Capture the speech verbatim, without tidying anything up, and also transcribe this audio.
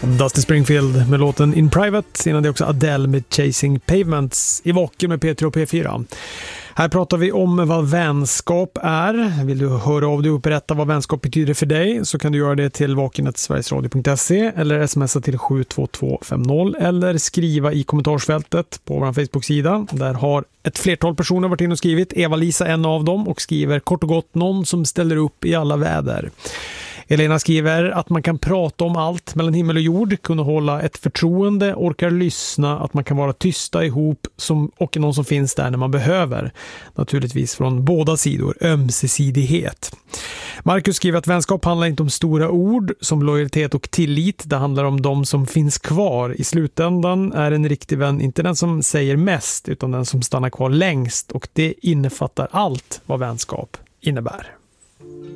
Dusty Springfield med låten In Private. Innan det också Adele med Chasing Pavements i Vaken med P tre och P fyra. Här pratar vi om vad vänskap är. Vill du höra av dig och berätta vad vänskap betyder för dig, så kan du göra det till vaken snabel-a sverigesradio punkt se eller smsa till sju två två fem noll eller skriva i kommentarsfältet på vår Facebook-sida. Där har ett flertal personer varit in och skrivit. Eva-Lisa en av dem och skriver kort och gott någon som ställer upp i alla väder. Elena skriver att man kan prata om allt mellan himmel och jord, kunna hålla ett förtroende, orkar lyssna, att man kan vara tysta ihop som, och någon som finns där när man behöver. Naturligtvis från båda sidor, ömsesidighet. Marcus skriver att vänskap handlar inte om stora ord som lojalitet och tillit. Det handlar om de som finns kvar. I slutändan är en riktig vän inte den som säger mest utan den som stannar kvar längst, och det innefattar allt vad vänskap innebär.